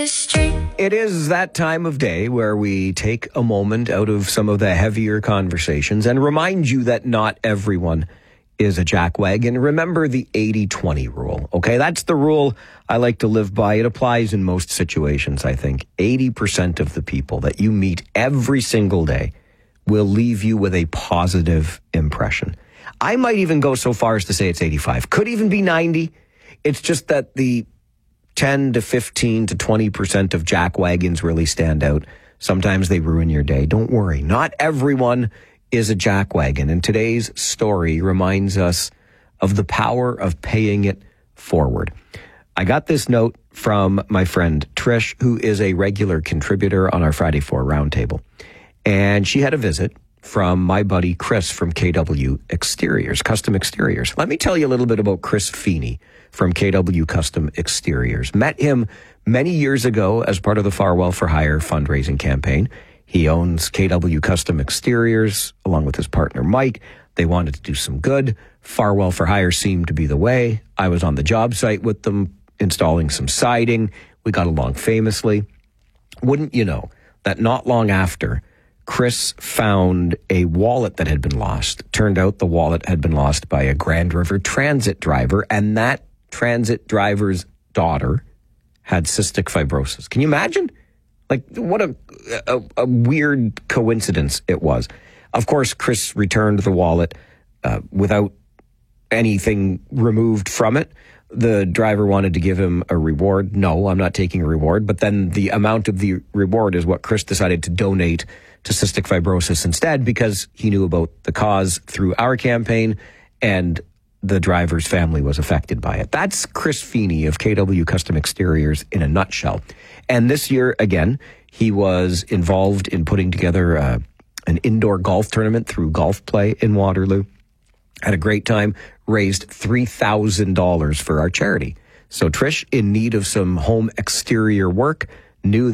It is that time of day where we take a moment out of some of the heavier conversations and remind you that not everyone is a jackwagon. Remember the 80-20 rule, okay? That's the rule I like to live by. It applies in most situations, I think. 80% of the people that you meet every single day will leave you with a positive impression. I might even go so far as to say it's 85. Could even be 90. It's just that the 10 to 15 to 20% of jackwagons really stand out. Sometimes they ruin your day. Don't worry. Not everyone is a jackwagon. And today's story reminds us of the power of paying it forward. I got this note from my friend Trish, who is a regular contributor on our Friday 4 Roundtable. And she had a visit from my buddy Chris from KW Exteriors, Custom Exteriors. Let me tell you a little bit about Chris Feeney from KW Custom Exteriors. Met him many years ago as part of the Farwell for Hire fundraising campaign. He owns KW Custom Exteriors along with his partner Mike. They wanted to do some good. Farwell for Hire seemed to be the way. I was on the job site with them installing some siding. We got along famously. Wouldn't you know that not long after, Chris found a wallet that had been lost. Turned out the wallet had been lost by a Grand River Transit driver, and that transit driver's daughter had cystic fibrosis. Can you imagine? Like, what a weird coincidence it was. Of course, Chris returned the wallet without anything removed from it. The driver wanted to give him a reward. No, I'm not taking a reward. But then the amount of the reward is what Chris decided to donate to cystic fibrosis instead, because he knew about the cause through our campaign and the driver's family was affected by it. That's Chris Feeney of KW Custom Exteriors in a nutshell. And this year, again, he was involved in putting together an indoor golf tournament through Golf Play in Waterloo. Had a great time, raised $3,000 for our charity. So Trish, in need of some home exterior work, knew